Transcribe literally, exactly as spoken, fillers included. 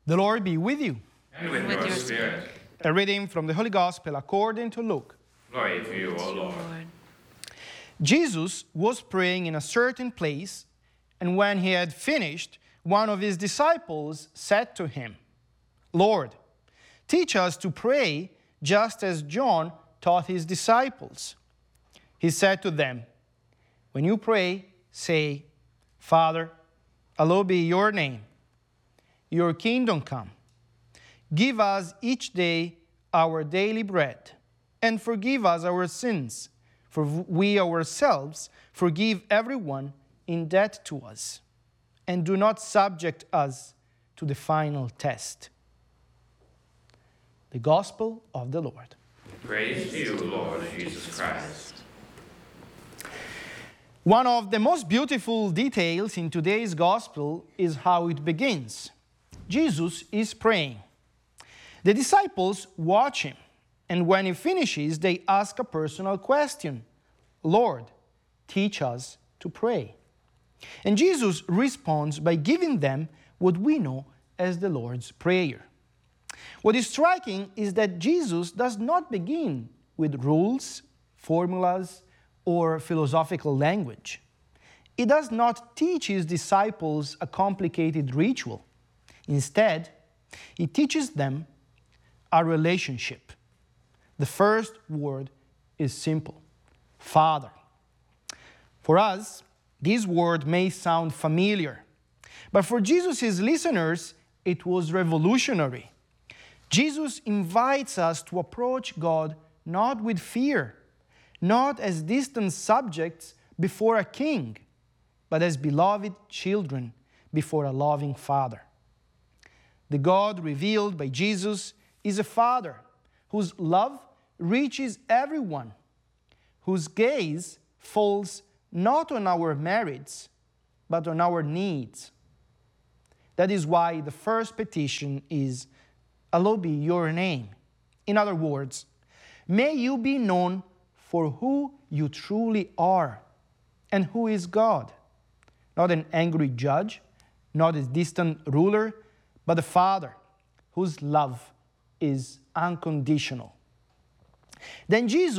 The Lord be with you. And with, with your spirit. A reading from the Holy Gospel according to Luke. Glory to you, O Lord. Jesus was praying in a certain place, and when he had finished, one of his disciples said to him, "Lord, teach us to pray just as John taught his disciples." He said to them, "When you pray, say, 'Father, hallowed be your name. Your kingdom come. Give us each day our daily bread, and forgive us our sins, for we ourselves forgive everyone in debt to us. And do not subject us to the final test.'" The Gospel of the Lord. Praise to you, Lord Jesus Christ. One of the most beautiful details in today's Gospel is how it begins. Jesus is praying. The disciples watch him, and when he finishes, they ask a personal question. "Lord, teach us to pray." And Jesus responds by giving them what we know as the Lord's Prayer. What is striking is that Jesus does not begin with rules, formulas, or philosophical language. He does not teach his disciples a complicated ritual. Instead, he teaches them a relationship. The first word is simple: Father. For us, this word may sound familiar, but for Jesus' listeners, it was revolutionary. Jesus invites us to approach God not with fear, not as distant subjects before a king, but as beloved children before a loving Father. The God revealed by Jesus is a Father whose love reaches everyone, whose gaze falls not on our merits, but on our needs. That is why the first petition is, "Hallowed be your name." In other words, may you be known for who you truly are and who is God. Not an angry judge, not a distant ruler, but a Father whose love is unconditional. Then Jesus